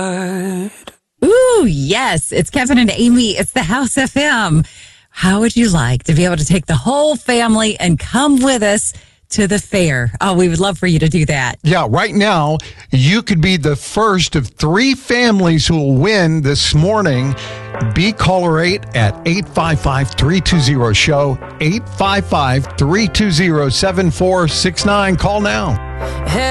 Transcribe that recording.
ride. Ooh, yes. It's Kevin and Amy. It's the House FM. How would you like to be able to take the whole family and come with us to the fair? Oh, we would love for you to do that. Yeah, right now, you could be the first of 3 families who will win this morning. Be caller 8 at 855-320-SHOW, 855-320-7469. Call now.